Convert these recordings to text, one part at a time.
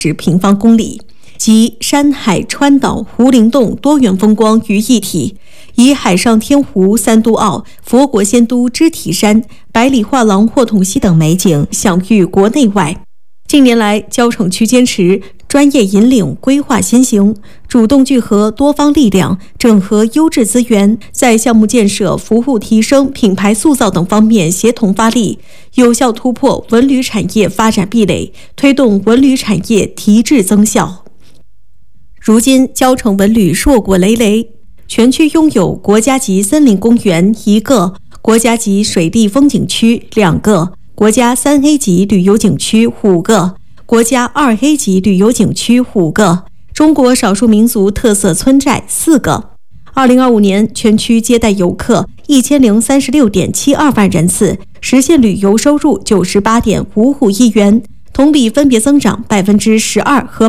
平方公里，集山海川岛湖陵洞多元风光于一体，以海上天湖、三都澳、佛国仙都织体山、百里画廊霍统溪等美景享誉国内外。近年来，蕉城区坚持专业引领规划先行，主动聚合多方力量，整合优质资源，在项目建设、服务提升、品牌塑造等方面协同发力，有效突破文旅产业发展壁垒，推动文旅产业提质增效。如今，蕉城文旅硕果累累，全区拥有国家级森林公园1个，国家级水地风景区2个，国家3A 级旅游景区5个，国家2A 级旅游景区5个，中国少数民族特色村寨4个。2025年，全区接待游客1036.72万人次，实现旅游收入98.55亿元，同比分别增长12%和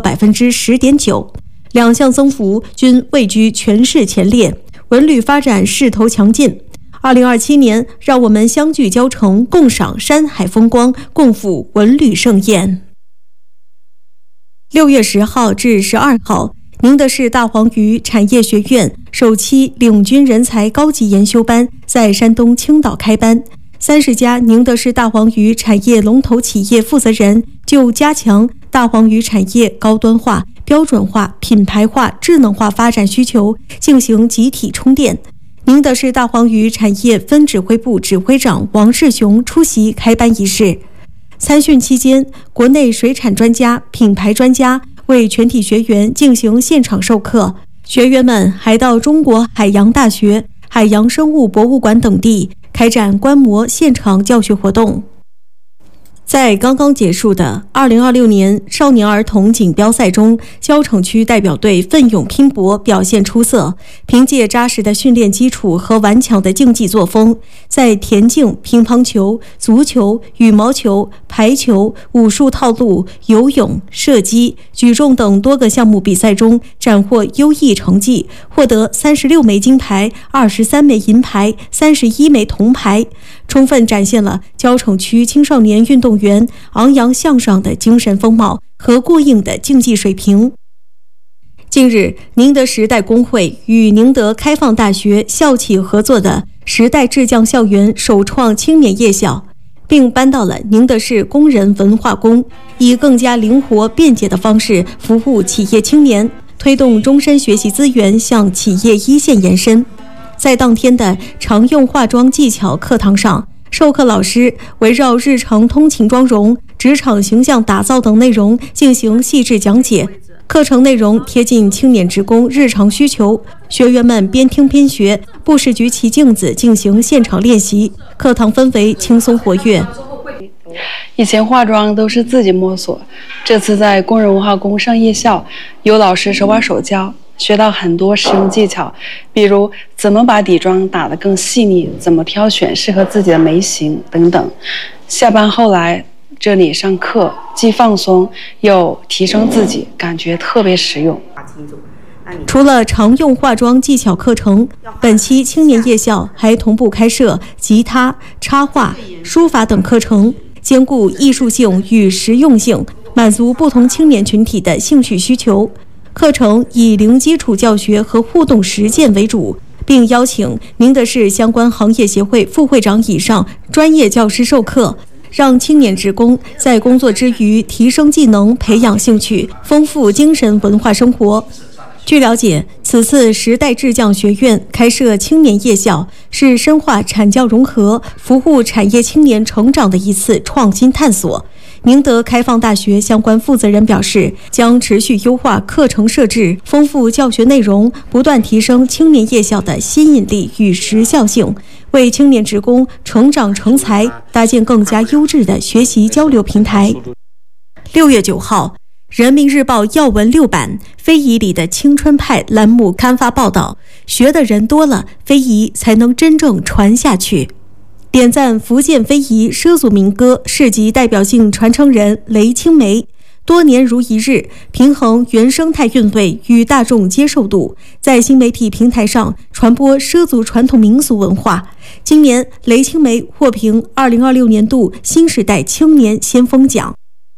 10.9%，两项增幅均位居全市前列，文旅发展势头强劲。2027年，让我们相聚蕉城，共赏山海风光，共赴文旅盛宴。6月10号至12号，宁德市大黄鱼产业学院首期领军人才高级研修班在山东青岛开班。30家宁德市大黄鱼产业龙头企业负责人就加强大黄鱼产业高端化、标准化、品牌化、智能化发展需求进行集体充电。宁德市大黄鱼产业分指挥部指挥长王世雄出席开班仪式。参训期间，国内水产专家、品牌专家为全体学员进行现场授课，学员们还到中国海洋大学、海洋生物博物馆等地开展观摩现场教学活动。在刚刚结束的2026年少年儿童锦标赛中，蕉城区代表队奋勇拼搏，表现出色。凭借扎实的训练基础和顽强的竞技作风，在田径、乒乓球、足球、羽毛球、排球、武术套路、游泳、射击、举重等多个项目比赛中斩获优异成绩，获得36枚金牌、23枚银牌、31枚铜牌，充分展现了蕉城区青少年运动员昂扬向上的精神风貌和过硬的竞技水平。近日，宁德时代工会与宁德开放大学校企合作的时代智匠校园首创青年夜校，并搬到了宁德市工人文化宫，以更加灵活便捷的方式服务企业青年，推动终身学习资源向企业一线延伸。在当天的常用化妆技巧课堂上，授课老师围绕日常通勤妆容、职场形象打造等内容进行细致讲解，课程内容贴近青年职工日常需求，学员们边听边学，不时举起镜子进行现场练习，课堂氛围轻松活跃。 以前化妆都是自己摸索，这次在工人文化宫上夜校，有老师手把手教，学到很多实用技巧，比如怎么把底妆打得更细腻，怎么挑选适合自己的眉形等等。下班后来这里上课，既放松又提升自己，感觉特别实用。 除了常用化妆技巧课程，本期青年夜校还同步开设吉他、插画、书法等课程，兼顾艺术性与实用性，满足不同青年群体的兴趣需求。课程以零基础教学和互动实践为主，并邀请宁德市相关行业协会副会长以上专业教师授课，让青年职工在工作之余提升技能、培养兴趣、丰富精神文化生活。据了解，此次时代智匠学院开设青年夜校，是深化产教融合、服务产业青年成长的一次创新探索。宁德开放大学相关负责人表示，将持续优化课程设置，丰富教学内容，不断提升青年夜校的吸引力与时效性，为青年职工成长成才搭建更加优质的学习交流平台。6月9号，人民日报要闻6版非遗里的青春派栏目刊发报道，学的人多了，非遗才能真正传下去。点赞福建非遗畲族民歌市级代表性传承人雷青梅，多年如一日，平衡原生态韵味与大众接受度，在新媒体平台上传播畲族传统民俗文化。今年，雷青梅获评2026年度新时代青年先锋奖。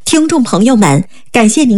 听众朋友们，感谢您